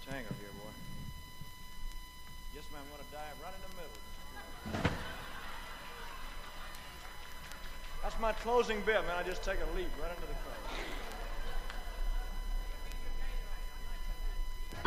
Hang up here, boy. Yes, ma'am, I'm going to dive right in the middle. That's my closing bit, man. I just take a leap right into the crowd.